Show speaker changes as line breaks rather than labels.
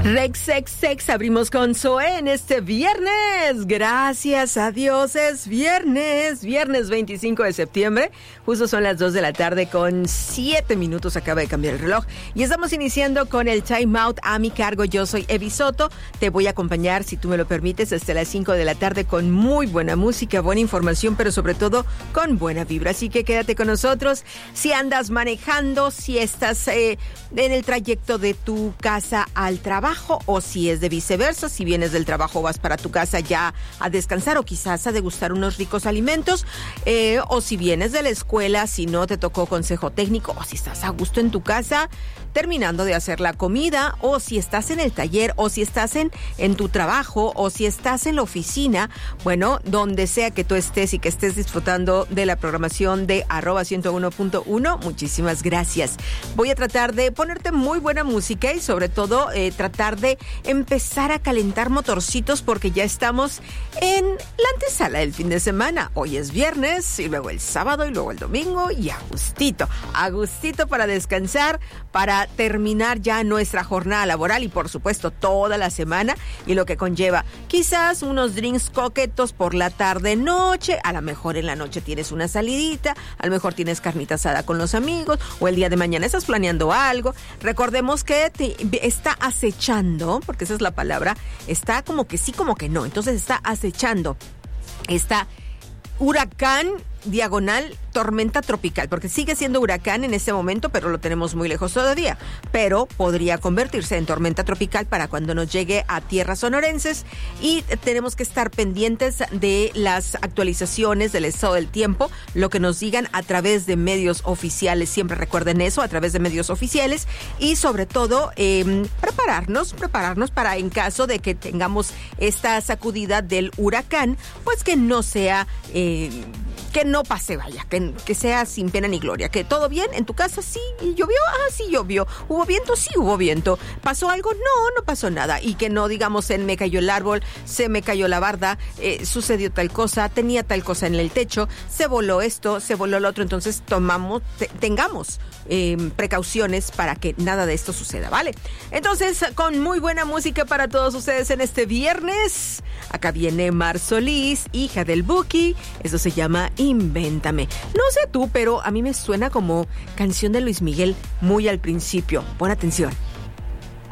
Rex, abrimos con Zoé en este viernes. Gracias a Dios, es viernes 25 de septiembre. Justo son las 2 de la tarde con 7 minutos, acaba de cambiar el reloj. Y estamos iniciando con el Time Out a mi cargo. Yo soy Evi Soto, te voy a acompañar, si tú me lo permites, hasta las 5 de la tarde con muy buena música, buena información, pero sobre todo con buena vibra. Así que quédate con nosotros. Si andas manejando, si estás en el trayecto de tu casa al trabajo, o si es de viceversa, si vienes del trabajo vas para tu casa ya a descansar o quizás a degustar unos ricos alimentos, o si vienes de la escuela, si no te tocó consejo técnico, o si estás a gusto en tu casa terminando de hacer la comida, o si estás en el taller, o si estás en tu trabajo, o si estás en la oficina, bueno, donde sea que tú estés y que estés disfrutando de la programación de @101.1, muchísimas gracias. Voy a tratar de ponerte muy buena música y sobre todo tratar de empezar a calentar motorcitos porque ya estamos en la antesala del fin de semana. Hoy es viernes y luego el sábado y luego el domingo y a gustito para descansar, para terminar ya nuestra jornada laboral y por supuesto toda la semana y lo que conlleva quizás unos drinks coquetos por la tarde noche, a lo mejor en la noche tienes una salidita, a lo mejor tienes carnita asada con los amigos o el día de mañana estás planeando algo. Recordemos que te está acechando, porque esa es la palabra, está como que sí, como que no, entonces está acechando, está huracán diagonal tormenta tropical, porque sigue siendo huracán en este momento, pero lo tenemos muy lejos todavía, pero podría convertirse en tormenta tropical para cuando nos llegue a tierras sonorenses y tenemos que estar pendientes de las actualizaciones del estado del tiempo, lo que nos digan a través de medios oficiales, siempre recuerden eso, a través de medios oficiales y sobre todo prepararnos para en caso de que tengamos esta sacudida del huracán, pues que no sea que no pase, vaya, que sea sin pena ni gloria, que todo bien en tu casa. Sí llovió, sí llovió, hubo viento, sí hubo viento, pasó algo, no pasó nada, y que no digamos me cayó el árbol, se me cayó la barda, sucedió tal cosa, tenía tal cosa en el techo, se voló esto, se voló lo otro. Entonces tengamos precauciones para que nada de esto suceda, ¿vale? Entonces, con muy buena música para todos ustedes en este viernes, acá viene Mar Solís, hija del Buki. Eso se llama Invéntame. No sé tú, pero a mí me suena como canción de Luis Miguel muy al principio. Pon atención.